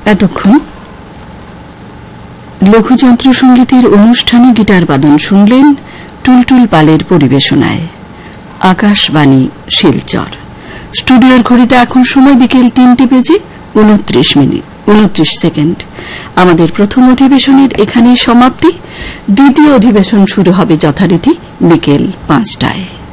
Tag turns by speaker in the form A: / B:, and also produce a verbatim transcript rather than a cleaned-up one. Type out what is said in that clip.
A: এতক্ষণ লঘুযন্ত্র সঙ্গীতের অনুষ্ঠানে গিটার বাদন শুনলেন টুলটুল পালের পরিবেশনায়। আকাশবাণী শিলচর। স্টুডিওর ঘড়িতে এখন সময় বিকেল তিনটে বেজে উনত্রিশ মিনিট উনত্রিশ সেকেন্ড। আমাদের প্রথম অধিবেশনের এখানেই সমাপ্তি। দ্বিতীয় অধিবেশন শুরু হবে যথারীতি বিকেল পাঁচটায়।